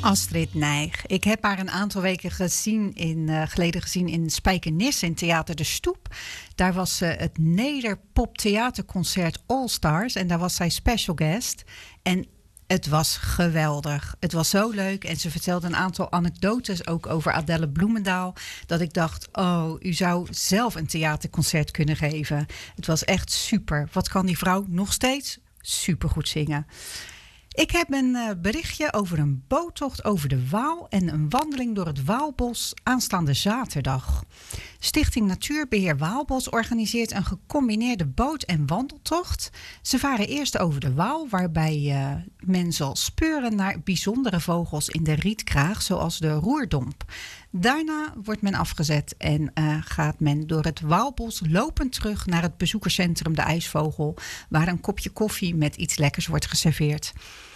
Astrid Nijg. Ik heb haar een aantal weken geleden gezien in Spijkenisse in Theater de Stoep. Daar was het Nederpop Theaterconcert All Stars en daar was zij special guest. En het was geweldig. Het was zo leuk en ze vertelde een aantal anekdotes ook over Adelle Bloemendaal. Dat ik dacht, oh, u zou zelf een theaterconcert kunnen geven. Het was echt super. Wat kan die vrouw nog steeds? Supergoed zingen. Ik heb een berichtje over een boottocht over de Waal en een wandeling door het Waalbos aanstaande zaterdag. Stichting Natuurbeheer Waalbos organiseert een gecombineerde boot- en wandeltocht. Ze varen eerst over de Waal, waarbij men zal speuren naar bijzondere vogels in de rietkraag, zoals de roerdomp. Daarna wordt men afgezet en gaat men door het Waalbos lopend terug naar het bezoekerscentrum De IJsvogel, waar een kopje koffie met iets lekkers wordt geserveerd.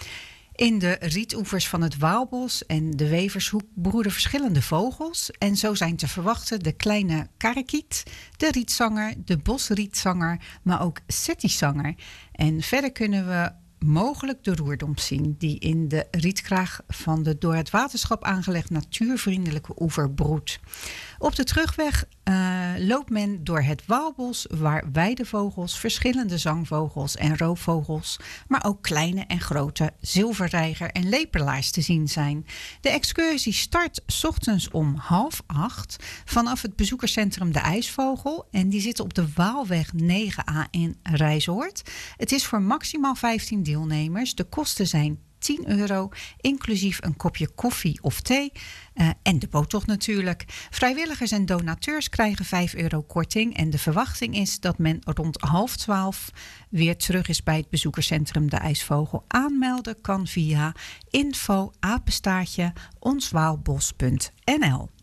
In de rietoevers van het Waalbos en de Wevershoek broeden verschillende vogels. En zo zijn te verwachten de kleine karakiet, de rietzanger, de bosrietzanger, maar ook settizanger. En verder kunnen we mogelijk de roerdomp zien, die in de rietkraag van de door het waterschap aangelegd natuurvriendelijke oever broedt. Op de terugweg loopt men door het Waalbos, waar weidevogels, verschillende zangvogels en roofvogels, maar ook kleine en grote zilverreiger en lepelaars te zien zijn. De excursie start 's ochtends om 7:30 vanaf het bezoekerscentrum De IJsvogel en die zit op de Waalweg 9A in Rijsoord. Het is voor maximaal 15 deelnemers. De kosten zijn €10, inclusief een kopje koffie of thee en de boottocht natuurlijk. Vrijwilligers en donateurs krijgen €5 korting en de verwachting is dat men rond 11:30 weer terug is bij het bezoekerscentrum De IJsvogel. Aanmelden kan via info@onswaalbos.nl.